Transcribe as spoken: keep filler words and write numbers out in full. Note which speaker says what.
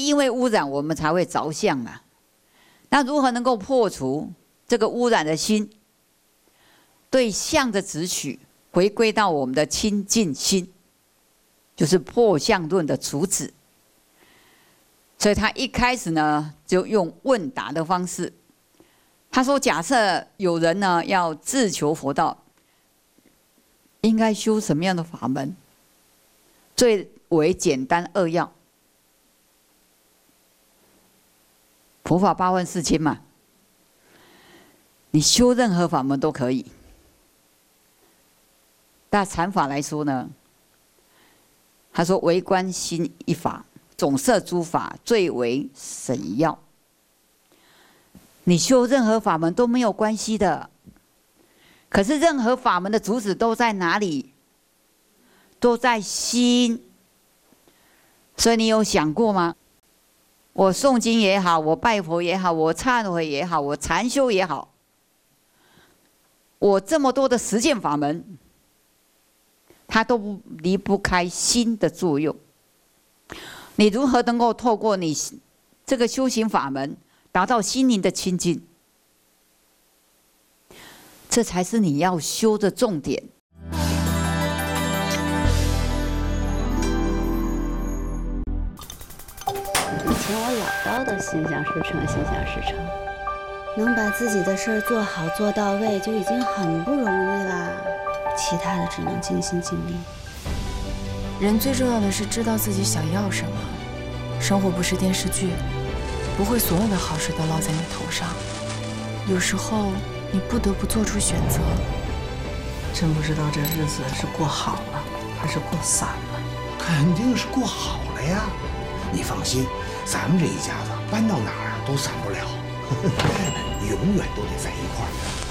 Speaker 1: 因为污染我们才会着相嘛。那如何能够破除这个污染的心，对相的执取，回归到我们的清净心，就是破相论的主旨。所以他一开始呢，就用问答的方式。他说：假设有人呢要自求佛道，应该修什么样的法门？最为简单扼要。佛法八万四千嘛，你修任何法门都可以。但禅法来说呢，他说唯观心一法，总摄诸法，最为神要。你修任何法门都没有关系的，可是任何法门的主旨都在哪里？都在心。所以你有想过吗？我诵经也好，我拜佛也好，我忏悔也好，我禅修也好，我这么多的实践法门，它都离不开心的作用。你如何能够透过你这个修行法门，达到心灵的清净？这才是你要修的重点。
Speaker 2: 以前我老叨叨心想事成，心想事成，能把自己的事儿做好做到位就已经很不容易啦，其他的只能尽心尽力。
Speaker 3: 人最重要的是知道自己想要什么。生活不是电视剧，不会所有的好事都落在你头上，有时候你不得不做出选择。
Speaker 4: 真不知道这日子是过好了还是过散了。
Speaker 5: 肯定是过好了呀，你放心，咱们这一家子搬到哪儿都散不了，永远都得在一块儿。